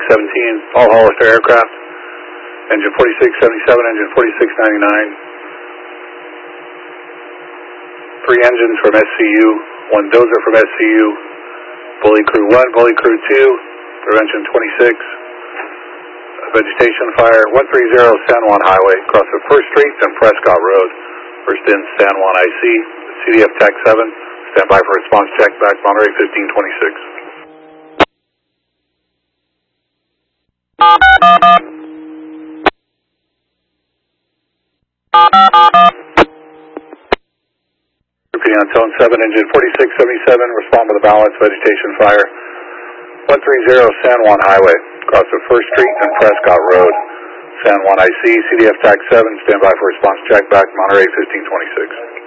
4617, all Hollister aircraft. Engine 4677, engine 4699. 3 engines from SCU, 1 dozer from SCU, Bully Crew 1, Bully Crew 2, Prevention 26, vegetation fire, 130 San Juan Highway, across the 1st Street and Prescott Road. First in San Juan IC, CDF TAC 7, stand by for response check back, Monterey 1526. Repeating on tone 7, engine 4677, respond to the balance, vegetation fire, 130 San Juan Highway, across the 1st Street and Prescott Road. San Juan IC, CDF TAC 7, stand by for response check back, Monterey 1526.